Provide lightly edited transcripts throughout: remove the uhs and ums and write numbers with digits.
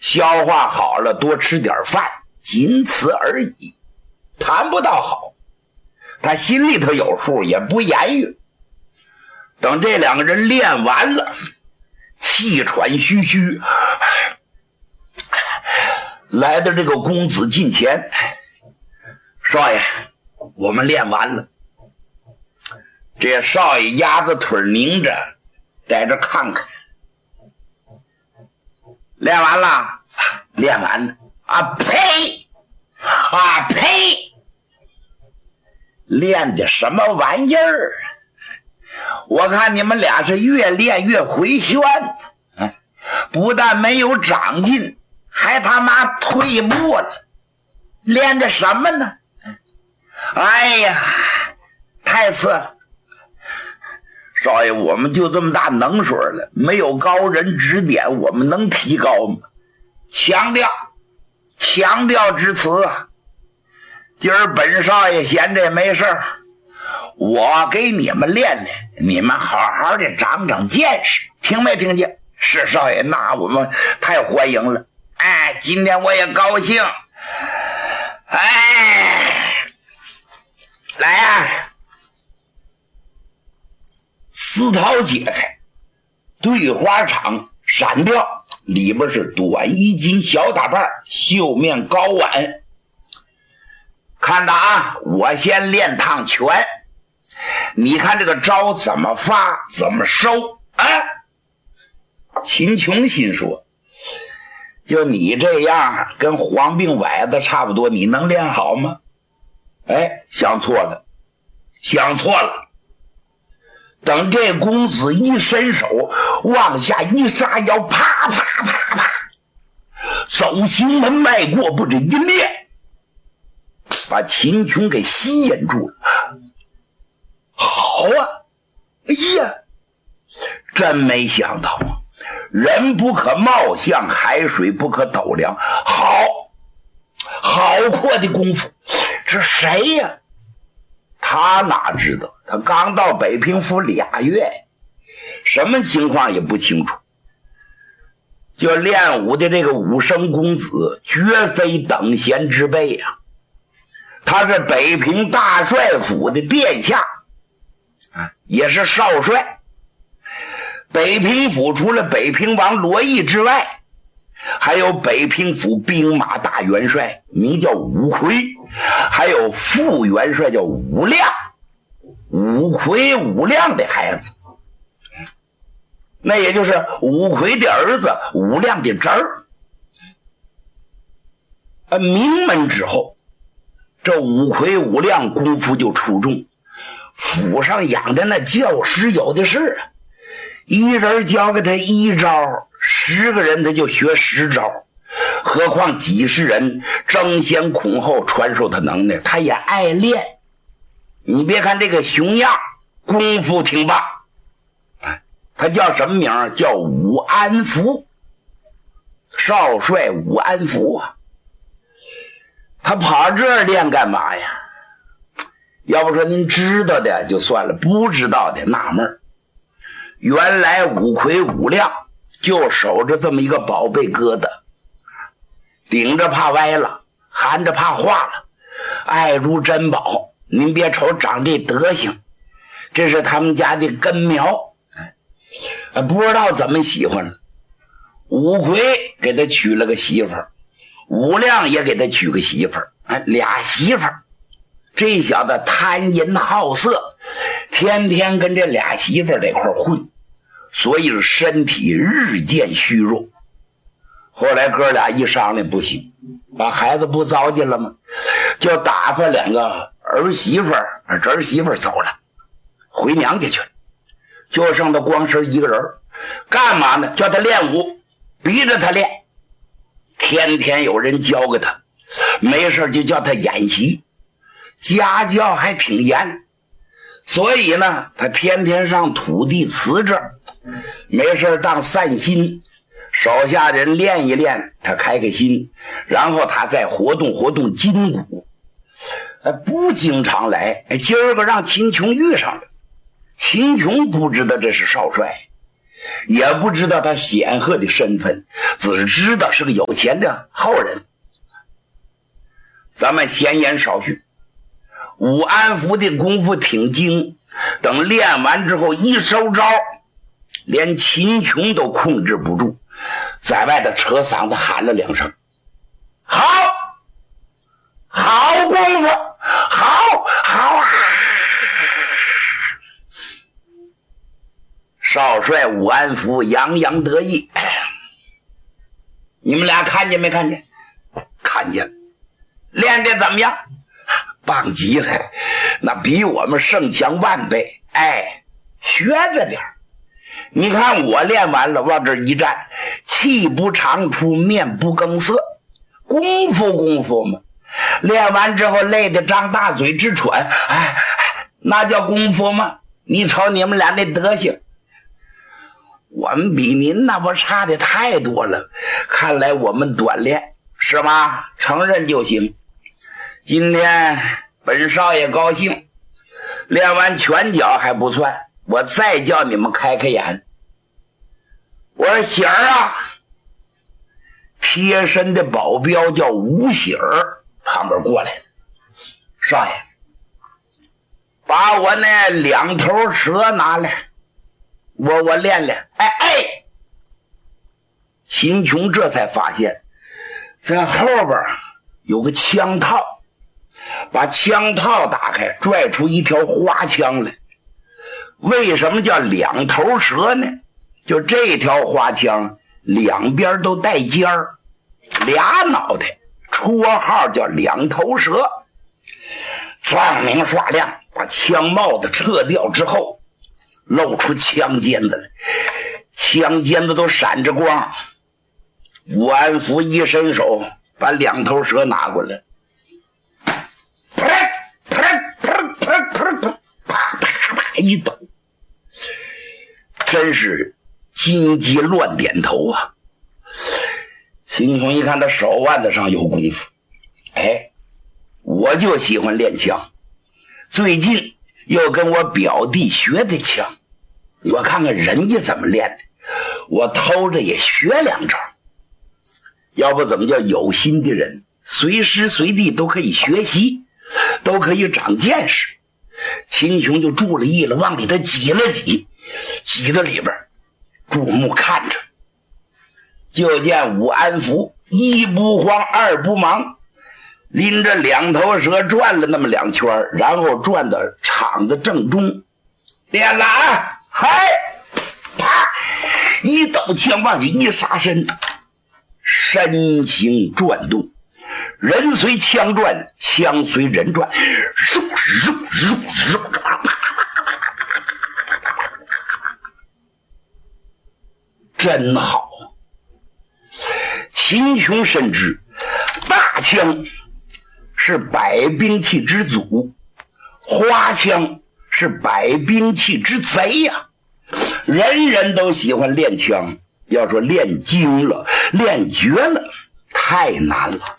消化好了多吃点饭，仅此而已，谈不到好。他心里头有数，也不言语。等这两个人练完了，气喘吁吁来到这个公子近前，少爷，我们练完了。这少爷鸭子腿拧着，在这看看。练完了？练完了。啊呸！啊呸！练的什么玩意儿？我看你们俩是越练越回旋，不但没有长进，还他妈退步了。练的什么呢？哎呀，太次了。少爷，我们就这么大能水了，没有高人指点，我们能提高吗？强调之词啊！今儿本少爷闲着也没事儿，我给你们练练，你们好好的长长见识，听没听见？是少爷，那我们太欢迎了。哎，今天我也高兴。哎，来呀！丝绦解开，对花场闪掉，里边是短衣襟小打扮，绣面高挽。看着啊，我先练趟拳，你看这个招怎么发怎么收啊？秦琼心说，就你这样跟黄鬓崴子差不多，你能练好吗？哎，想错了。等这公子一伸手往下一杀腰，啪啪啪啪，走行门迈过，不止一练，把秦琼给吸引住了。好啊！哎呀，真没想到啊！人不可貌相，海水不可斗量。好阔的功夫，这谁呀？他哪知道，他刚到北平府2月，什么情况也不清楚。就练武的这个武生公子，绝非等闲之辈啊！他是北平大帅府的殿下，也是少帅。北平府除了北平王罗毅之外，还有北平府兵马大元帅，名叫武魁，还有副元帅叫武亮。武魁武亮的孩子，那也就是武魁的儿子，武亮的侄儿。名门之后，这武魁武亮功夫就出众，府上养的那教师有的是啊，一人教给他1招，10个人他就学10招，何况几十人争先恐后传授他能耐，他也爱练。你别看这个熊样功夫挺棒，他叫什么名？叫武安福，少帅武安福啊。他跑这儿练干嘛呀？要不说您知道的就算了，不知道的纳闷。原来武魁武亮就守着这么一个宝贝疙瘩，顶着怕歪了，含着怕化了，爱如珍宝。您别瞅长这德行，这是他们家的根苗。不知道怎么喜欢了，武魁给他娶了个媳妇儿，武亮也给他娶个媳妇儿，俩媳妇儿。这小子贪淫好色，天天跟这俩媳妇儿在一块混，所以身体日渐虚弱。后来哥俩一商量，不行，把孩子不糟践了吗？就打发2个儿媳妇儿，侄媳妇儿走了，回娘家去了，就剩他光身一个人。干嘛呢？叫他练武，逼着他练，天天有人教给他，没事就叫他演习，家教还挺严。所以呢，他天天上土地祠这儿，没事当散心，手下人练一练，他开开心，然后他再活动活动筋骨。不经常来，今儿个让秦琼遇上了。秦琼不知道这是少帅， 也不知道他显赫的身份，只知道是个有钱的后人。咱们闲言少叙，武安福的功夫挺精，等练完之后一收招，连秦琼都控制不住，在外头扯嗓子喊了2声：好，好功夫，好好啊！少帅武安福洋洋得意。你们俩看见没看见？看见了。练得怎么样？棒极了，那比我们胜强万倍。哎，学着点。你看我练完了，往这一站，气不长出，面不更色，功夫嘛。练完之后累得张大嘴直喘，哎，那叫功夫吗？你瞅你们俩那德行，我们比您那不差的太多了。看来我们短练是吧？承认就行。今天本少爷高兴，练完拳脚还不算，我再叫你们开开眼。我说喜儿啊，贴身的保镖叫吴喜儿旁边过来了。少爷，把我那2头蛇拿来，我练练。哎，秦琼这才发现在后边有个枪套，把枪套打开，拽出一条花枪来。为什么叫2头蛇呢？就这条花枪两边都带尖儿，2脑袋，绰号叫2头蛇。藏明刷亮，把枪帽子撤掉之后，露出枪尖子来，枪尖子都闪着光。武安福一伸手，把2头蛇拿过来，啪啪一抖，真是金鸡乱点头啊！秦琼一看他手腕子上有功夫，哎，我就喜欢练枪，最近又跟我表弟学的枪，我看看人家怎么练的，我偷着也学2招。要不怎么叫有心的人随时随地都可以学习，都可以长见识。秦琼就注了意了，往里头挤了挤，挤到里边注目看着。就见武安福一不慌二不忙，拎着2头蛇转了那么2圈，然后转到场子正中，练了啊！嗨，啪，一抖枪往起一杀身，身形转动，人随枪转，枪随人转，真好。秦琼深知大枪是百兵器之祖，花枪是百兵器之贼呀。人人都喜欢练枪，要说练精了练绝了太难了。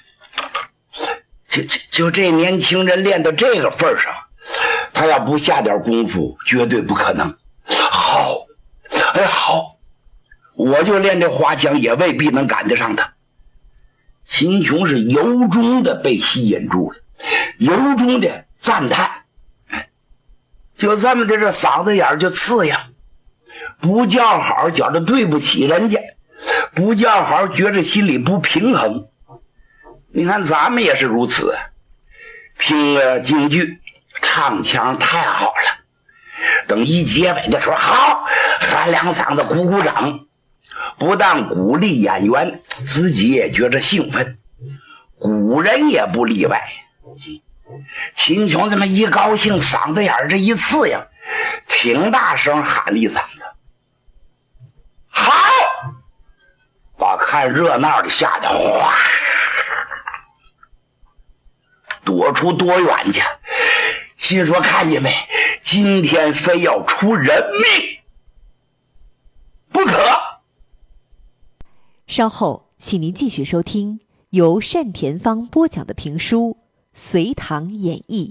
就这年轻人练到这个份上，他要不下点功夫绝对不可能。好，哎，好，我就练这花枪也未必能赶得上他。秦琼是由衷的被吸引住了，由衷的赞叹，就这么的这嗓子眼就刺痒，不叫好觉着对不起人家，不叫好觉着心里不平衡。你看咱们也是如此，听了京剧唱腔太好了，等一结尾的时候好喊2嗓子鼓鼓掌，不但鼓励演员，自己也觉着兴奋，古人也不例外。秦琼这么一高兴，嗓子眼这一刺痒，挺大声喊了一嗓子好，把看热闹的吓得哗躲出多远去，心说看见没，今天非要出人命不可。 稍后请您继续收听由单田芳播讲的评书《隋唐演义》。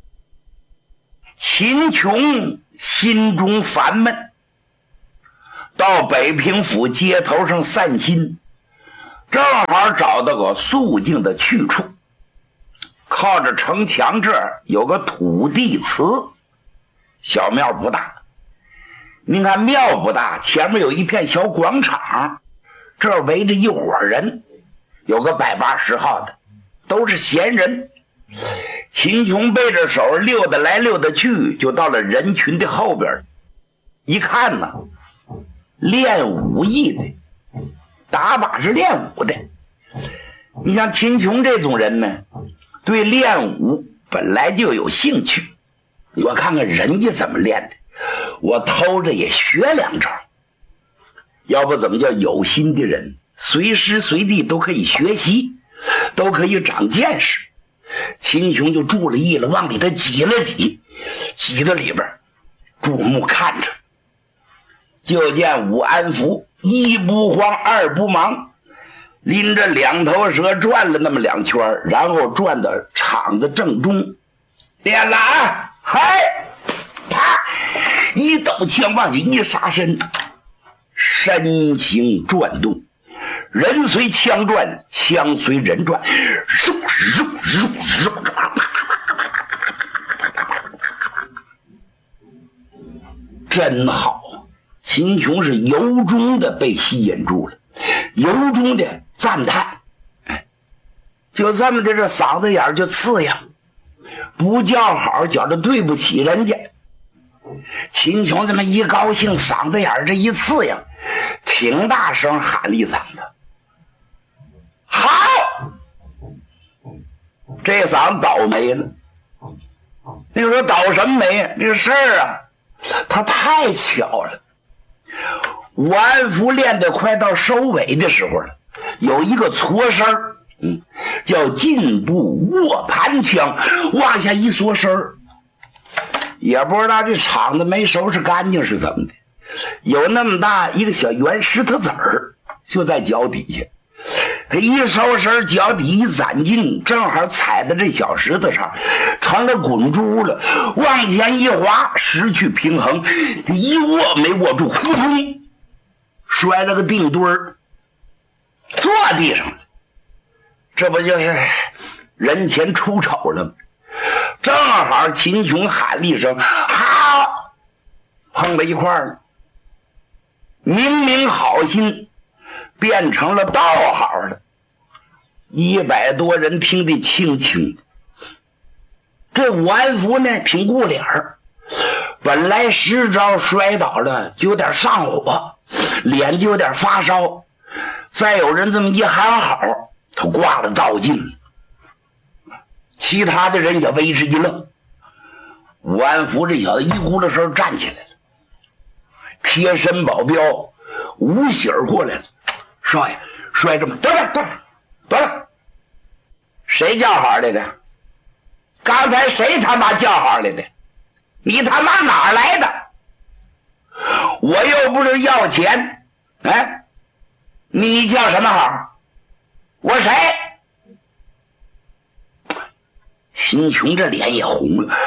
秦琼心中烦闷， 到北平府街头上散心，正好找到个肃静的去处。靠着城墙这儿有个土地祠，小庙不大。您看庙不大，前面有一片小广场，这儿围着一伙人，有个180号的，都是闲人。秦琼背着手溜达来溜达去，就到了人群的后边。一看呢，练武艺的，打靶是练武的。你像秦琼这种人呢，对练武本来就有兴趣，我看看人家怎么练的，我偷着也学2招。要不怎么叫有心的人随时随地都可以学习，都可以长见识。秦琼就注了意了，往里头挤了挤，挤到里边注目看着。就见武安福一不慌二不忙，拎着2头蛇转了那么2圈，然后转到场子正中，练了啊！嗨，啪，一抖枪往起一杀身，身形转动，人随枪转，枪随人转，真好。秦琼是由衷的被吸引住了，由衷的赞叹。就这么的，这嗓子眼就刺痒，不叫好觉着对不起人家。秦琼这么一高兴，嗓子眼这一刺痒，挺大声喊了一嗓子：好！这嗓子倒霉了。你说倒什么霉啊？这个事儿啊，他太巧了。武安福练得快到收尾的时候了，有一个搓身儿，叫进步握盘枪，往下一缩身儿，也不知道这场子没收拾干净是怎么的，有那么大一个小圆石头子儿就在脚底下，他一收身，脚底一攒劲，正好踩在这小石头上，成了滚珠了，往前一滑，失去平衡，一握没握住，扑通摔了个腚墩儿，坐地上了。这不就是人前出丑了吗？正好秦琼喊了一声好，碰到一块儿了。明明好心变成了道好了，100多人听得清清的。这武安福呢，凭顾脸儿，本来10招摔倒了就有点上火，脸就有点发烧，再有人这么一喊好，他挂了道劲了。其他的人也为之一愣。武安福这小子一咕噜声站起来了，贴身保镖吴喜儿过来了：少爷，摔这么得了，谁叫好来的？刚才谁他妈叫好来的？你他妈哪来的？我又不是要钱，你叫什么好？我谁？秦琼这脸也红了，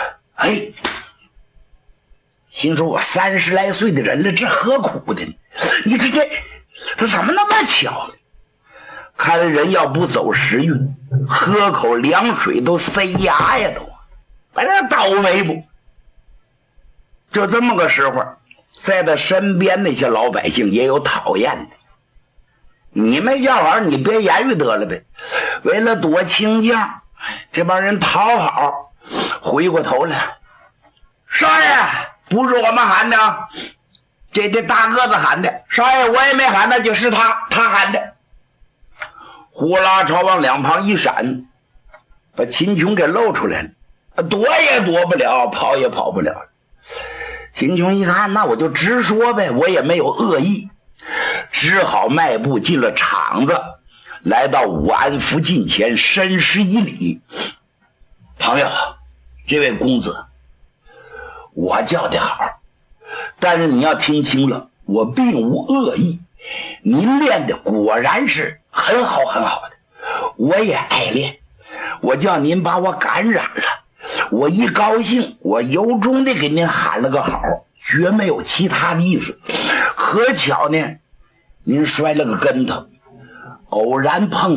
心说我30来岁的人了，这何苦的呢？你这怎么那么巧呢？看来人要不走时运，喝口凉水都塞牙呀，都反正倒霉不。就这么个时候，在他身边那些老百姓也有讨厌的。你没叫好，你别言语得了呗。为了躲清将，这帮人讨好，回过头来，少爷不是我们喊的，这大个子喊的，少爷我也没喊的，就是他喊的。呼啦朝往两旁一闪，把秦琼给露出来了，躲也躲不了，跑也跑不了。秦琼一看，那我就直说呗，我也没有恶意，只好迈步进了场子，来到武安福近前，深施一礼：朋友，这位公子，我叫的好，但是你要听清了，我并无恶意，您练的果然是很好很好的，我也爱练，我叫您把我感染了，我一高兴，我由衷的给您喊了个好，绝没有其他的意思。 可巧呢，您摔了个跟头，偶然碰